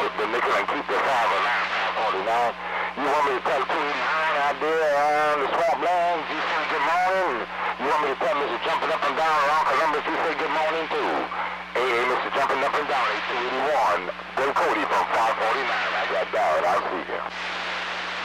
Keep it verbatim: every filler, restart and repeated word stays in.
the nickel and keep the five oh nine, five forty-nine. You want me to tell two eighty-nine out there around the swamplands, you say good morning? You want me to tell Mister Jumping Up and Down around Columbus, you say good morning too? Hey, hey, Mister Jumping Up and Down, eight two eighty-one, Bill Cody from five forty-nine. I got down. I'll see you.